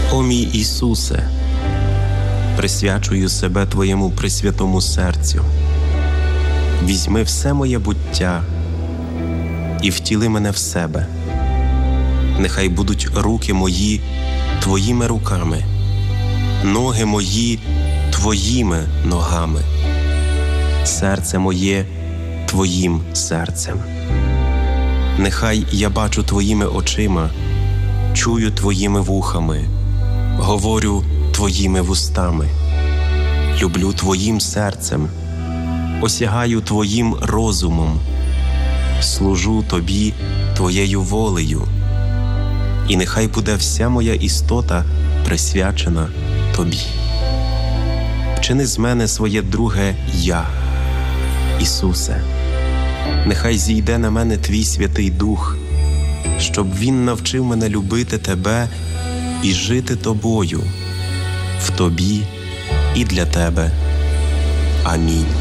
О мій Ісусе, присвячую себе Твоєму пресвятому серцю. Візьми все моє буття і втіли мене в себе. Нехай будуть руки мої Твоїми руками, ноги мої Твоїми ногами, серце моє Твоїм серцем. Нехай я бачу Твоїми очима, чую Твоїми вухами, говорю Твоїми вустами, люблю Твоїм серцем, осягаю Твоїм розумом, служу Тобі Твоєю волею, і нехай буде вся моя істота присвячена Тобі. Вчини з мене своє друге «Я». Ісусе, нехай зійде на мене Твій Святий Дух, щоб Він навчив мене любити Тебе і жити Тобою, в Тобі і для Тебе. Амінь.